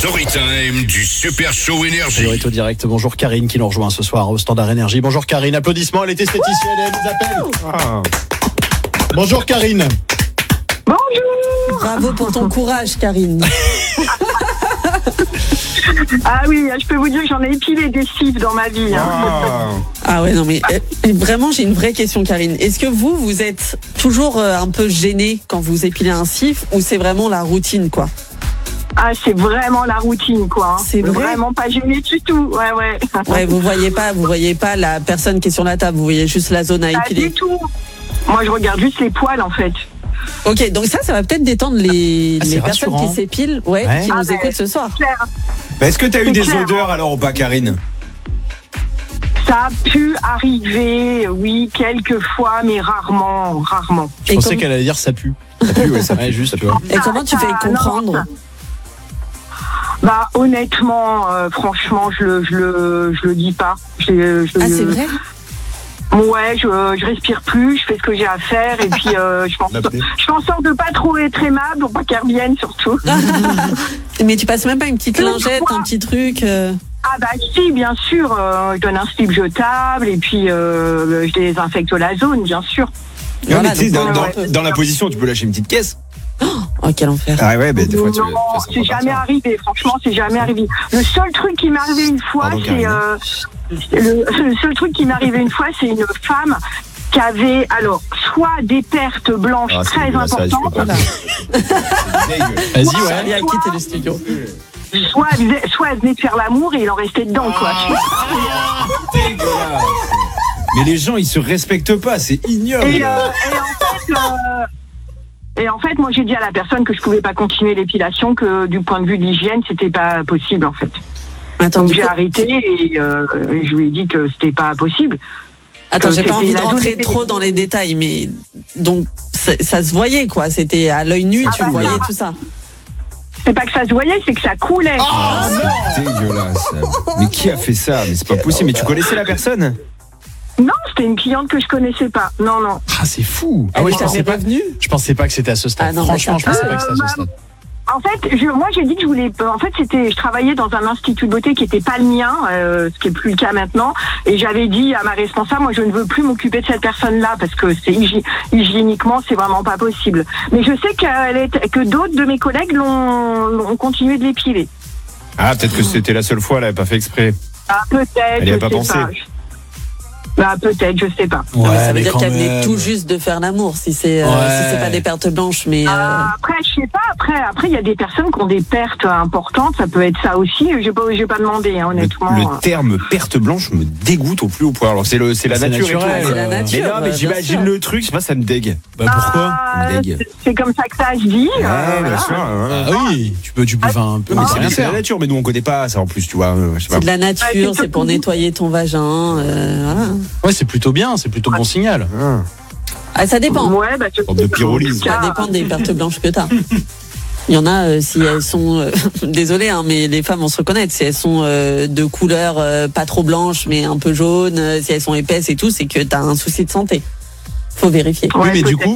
Storytime du Super Show Énergie. Priorité au direct. Bonjour Karine qui nous rejoint ce soir au Standard Énergie. Bonjour Karine, applaudissements, elle est esthéticienne, elle nous appelle. Bonjour Karine. Bonjour. Bravo pour ton courage, Karine. Ah oui, je peux vous dire que j'en ai épilé des cifs dans ma vie. Ah ouais, non mais vraiment, j'ai une vraie question, Karine. Est-ce que vous êtes toujours un peu gênée quand vous épilez un cif ou c'est vraiment la routine, quoi? Ah, c'est vraiment la routine, quoi. C'est vrai? Vraiment pas gênée du tout. Ouais. Ouais, vous voyez pas la personne qui est sur la table, vous voyez juste la zone à Pas épiler. du tout. Moi, je regarde juste les poils, en fait. Ok, donc ça va peut-être détendre les personnes rassurant. qui s'épilent, qui Ah, nous mais écoutent ce soir. Claire. Est-ce que tu as eu C'est des clair. odeurs alors ou pas, Karine? Ça a pu arriver, oui, quelques fois, mais rarement. Je pensais qu'elle allait dire ça pue. Ça pue, ouais, ça pue. Ouais, juste, tu vois. Et comment tu fais comprendre? Non. Bah, honnêtement, franchement, je le dis pas. Ah, c'est vrai? Ouais, je respire plus, je fais ce que j'ai à faire et puis je fais en sorte de pas trop être aimable pour pas qu'elle revienne surtout. Mais tu passes même pas une petite lingette, un petit truc Ah bah si, bien sûr, je donne un slip jetable et puis je désinfecte la zone, bien sûr. Non, Voilà, mais tu sais, donc, dans la position, tu peux lâcher une petite caisse. Oh, quel enfer. Ah ouais, des fois tu Non, c'est jamais arrivé, franchement, c'est jamais arrivé. Le seul truc qui m'est arrivé une fois, Pardon, c'est le seul truc qui m'est arrivé une fois, c'est une femme qui avait alors soit des pertes blanches très importantes, Vas-y, Charlie ouais. a quitté le studio. soit elle venait de faire l'amour et il en restait dedans, quoi. Mais les gens, ils se respectent pas, c'est ignoble. Et en fait, moi j'ai dit à la personne que je pouvais pas continuer l'épilation, que du point de vue de l'hygiène, c'était pas possible en fait. Attends, Donc du j'ai coup- arrêté et je lui ai dit que c'était pas possible. Attends, j'ai pas c'était envie de la rentrer zone trop dans les détails, mais donc ça se voyait, quoi. C'était à l'œil nu, tu bah, voyais non. tout ça. C'est pas que ça se voyait, c'est que ça coulait. C'est dégueulasse. Mais qui a fait ça? Mais c'est pas possible. Mais tu connaissais la personne? Non, c'était une cliente que je connaissais pas. Non. Ah, c'est fou. Ah Elle ouais, est jamais revenue? je pensais pas que c'était à ce stade. Ah non, Franchement, mais je ça- pensais pas que c'était à ce stade. En fait, moi j'ai dit que je voulais. En fait, je travaillais dans un institut de beauté qui était pas le mien, ce qui est plus le cas maintenant. Et j'avais dit à ma responsable, moi je ne veux plus m'occuper de cette personne-là parce que c'est hygiéniquement c'est vraiment pas possible. Mais je sais que d'autres de mes collègues l'ont continué de l'épiler. Ah, peut-être que c'était la seule fois, elle avait pas fait exprès. Ah, peut-être. Elle y a je pas sais pensé. Bah peut-être, je sais pas. Non, mais ça veut mais dire quand qu'elle venait même. tout juste de faire l'amour, si c'est pas des pertes blanches, mais Après, je sais pas. Après, il y a des personnes qui ont des pertes importantes. Ça peut être ça aussi. J'ai pas demandé, hein, honnêtement. Le terme perte blanche me dégoûte au plus haut point. Alors c'est la C'est nature et tout. naturel. c'est la Mais nature. non, mais bien j'imagine sûr. le truc, je sais pas, ça me dégue. Bah pourquoi? C'est comme ça que ça se dit. Ouais, voilà. bien sûr. Ah oui, tu peux faire un peu, mais Mais c'est rien c'est la faire. nature, mais nous on connaît pas ça en plus, tu vois. Je sais pas. C'est de la nature, c'est c'est pour nettoyer ton vagin. Voilà. Ouais, c'est plutôt bien, c'est plutôt bon signal. Ah, ça dépend. Ouais, bah, je Sorte sais de pas. pyrolyse. Ça dépend des pertes blanches que t'as. Il y en a, si elles sont, désolé, hein, mais les femmes vont se reconnaître, si elles sont de couleur pas trop blanche, mais un peu jaune, si elles sont épaisses et tout, c'est que t'as un souci de santé. Faut vérifier. Oui, Ouais, mais du peut-être. coup,